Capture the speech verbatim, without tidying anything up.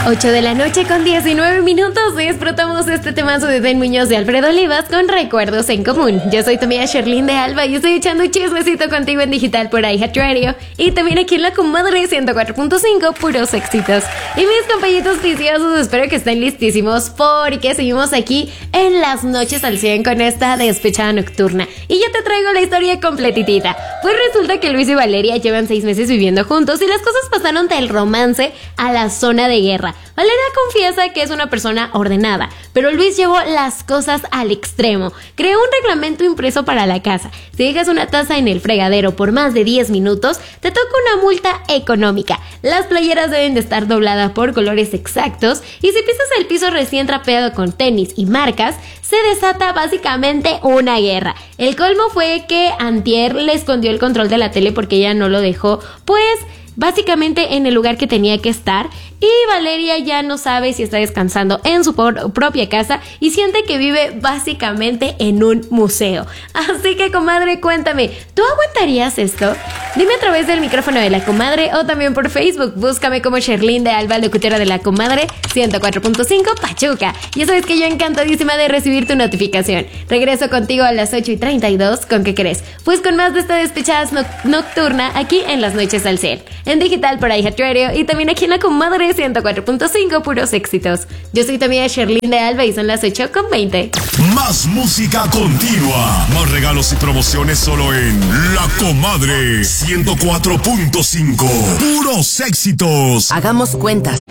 ocho de la noche con diecinueve minutos. Disfrutamos este temazo de Den Muñoz de Alfredo Olivas con Recuerdos en Común. Yo soy tu amiga Sherlyn de Alba y estoy echando chismecito contigo en digital por iHeartRadio y también aquí en La Comadre ciento cuatro punto cinco, puros éxitos. Y mis compañitos viciosos, espero que estén listísimos porque seguimos aquí en las noches al cien con esta despechada nocturna. Y yo te traigo la historia completitita. Pues resulta que Luis y Valeria llevan seis meses viviendo juntos y las cosas pasaron del romance a la zona de guerra. Valeria confiesa que es una persona ordenada, pero Luis llevó las cosas al extremo. Creó un reglamento impreso para la casa. Si dejas una taza en el fregadero por más de diez minutos, te toca una multa económica. Las playeras deben de estar dobladas por colores exactos y si pisas el piso recién trapeado con tenis y marcas, se desata básicamente una guerra. El colmo fue que antier le escondió el control de la tele porque ella no lo dejó, pues básicamente en el lugar que tenía que estar, y Valeria ya no sabe si está descansando en su por- propia casa y siente que vive básicamente en un museo. Así que, comadre, cuéntame, ¿tú aguantarías esto? Dime a través del micrófono de La Comadre o también por Facebook. Búscame como Sherlyn de Alba, locutora de La Comadre ciento cuatro punto cinco Pachuca. Ya sabes que yo encantadísima de recibir tu notificación. Regreso contigo a las ocho y treinta y dos. ¿Con qué crees? Pues con más de esta despechada no- nocturna aquí en Las Noches al cien. En digital por iHeartRadio y también aquí en La Comadre ciento cuatro punto cinco, puros éxitos. Yo soy tu amiga Sherlyn de Alba y son las ocho con veinte. Más música continua, más regalos y promociones solo en La Comadre ciento cuatro punto cinco, puros éxitos. Hagamos cuentas.